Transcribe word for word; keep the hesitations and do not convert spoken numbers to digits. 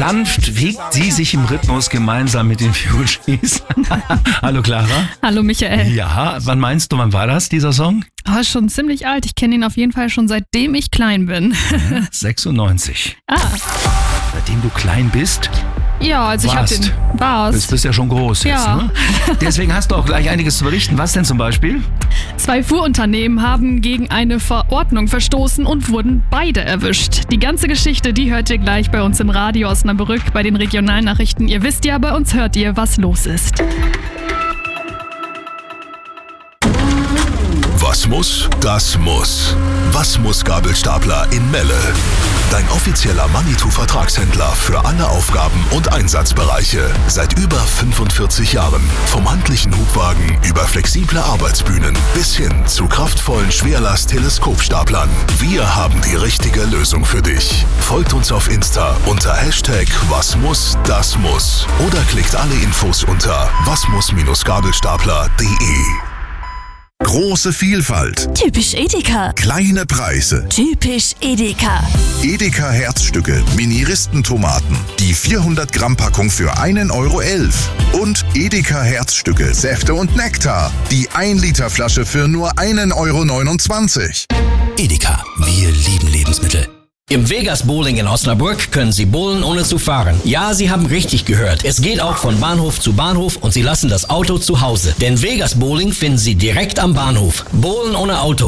Sanft wiegt sie sich im Rhythmus gemeinsam mit den Fugees. Hallo Clara. Hallo Michael. Ja, wann meinst du, wann war das, dieser Song? Oh, ist schon ziemlich alt. Ich kenne ihn auf jeden Fall schon seitdem ich klein bin. sechsundneunzig. Ah. Seitdem du klein bist? Ja, also ich hab Warst. den... War's. Du bist ja schon groß jetzt, Ja. ne? Deswegen hast du auch gleich einiges zu berichten. Was denn zum Beispiel? Zwei Fuhrunternehmen haben gegen eine Verordnung verstoßen und wurden beide erwischt. Die ganze Geschichte, die hört ihr gleich bei uns im Radio Osnabrück bei den Regionalnachrichten. Ihr wisst ja, bei uns hört ihr, was los ist. Was muss, das muss. Was muss Gabelstapler in Melle? Dein offizieller Manitou-Vertragshändler für alle Aufgaben und Einsatzbereiche. Seit über fünfundvierzig Jahren. Vom handlichen Hubwagen über flexible Arbeitsbühnen bis hin zu kraftvollen Schwerlast-Teleskopstaplern. Wir haben die richtige Lösung für dich. Folgt uns auf Insta unter Hashtag Was muss, das muss. Oder klickt alle Infos unter wasmuss-gabelstapler punkt de. Große Vielfalt, Typisch Edeka. kleine Preise. Typisch Edeka. Edeka Herzstücke, Mini-Ristentomaten. Die vierhundert Gramm Packung für einen Euro elf. Und Edeka Herzstücke, Säfte und Nektar. Die ein Liter Flasche für nur einen Euro neunundzwanzig. Edeka, wir lieben Lebensmittel. Im Vegas Bowling in Osnabrück können Sie bowlen, ohne zu fahren. Ja, Sie haben richtig gehört. Es geht auch von Bahnhof zu Bahnhof und Sie lassen das Auto zu Hause. Denn Vegas Bowling finden Sie direkt am Bahnhof. Bowlen ohne Auto.